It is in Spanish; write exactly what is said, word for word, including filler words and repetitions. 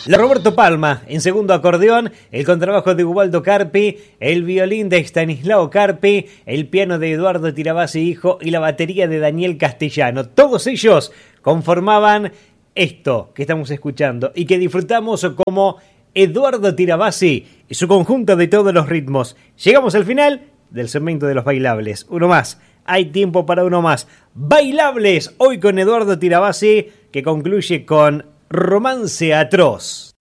La Roberto Palma en segundo acordeón, el contrabajo de Ubaldo Carpi, el violín de Estanislao Carpi, el piano de Eduardo Tirabassi hijo y la batería de Daniel Castellano. Todos ellos conformaban esto que estamos escuchando y que disfrutamos como Eduardo Tirabassi y su conjunto de todos los ritmos. Llegamos al final del segmento de los bailables. Uno más. Hay tiempo para uno más. Bailables hoy con Eduardo Tirabassi, que concluye con Romance Atroz.